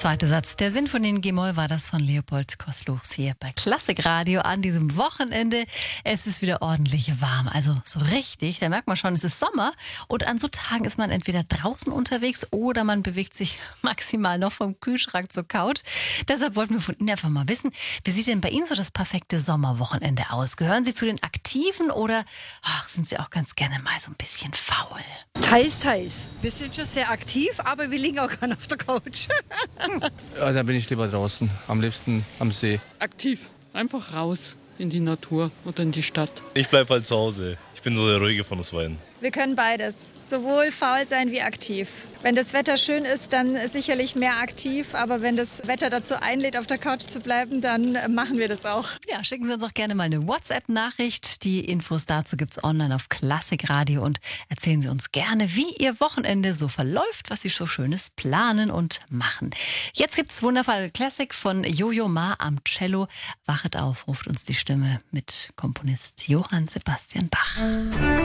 Zweiter Satz der Sinfonie in G-Moll war das von Leopold Koßluchs hier bei Klassikradio an diesem Wochenende. Es ist wieder ordentlich warm, also so richtig, da merkt man schon, es ist Sommer und an so Tagen ist man entweder draußen unterwegs oder man bewegt sich maximal noch vom Kühlschrank zur Couch. Deshalb wollten wir von Ihnen einfach mal wissen, wie sieht denn bei Ihnen so das perfekte Sommerwochenende aus? Gehören Sie zu den Aktiven oder sind Sie auch ganz gerne mal so ein bisschen faul? Teils. Wir sind schon sehr aktiv, aber wir liegen auch gerne auf der Couch. Ja, da bin ich lieber draußen, am liebsten am See. Aktiv, einfach raus in die Natur oder in die Stadt. Ich bleibe halt zu Hause. Ich bin so der Ruhige von uns beiden. Wir können beides, sowohl faul sein wie aktiv. Wenn das Wetter schön ist, dann sicherlich mehr aktiv, aber wenn das Wetter dazu einlädt, auf der Couch zu bleiben, dann machen wir das auch. Ja, schicken Sie uns auch gerne mal eine WhatsApp-Nachricht. Die Infos dazu gibt es online auf Klassikradio und erzählen Sie uns gerne, wie Ihr Wochenende so verläuft, was Sie so Schönes planen und machen. Jetzt gibt's wundervolle Klassik von Yo-Yo Ma am Cello. Wachet auf, ruft uns die Stimme mit Komponist Johann Sebastian Bach.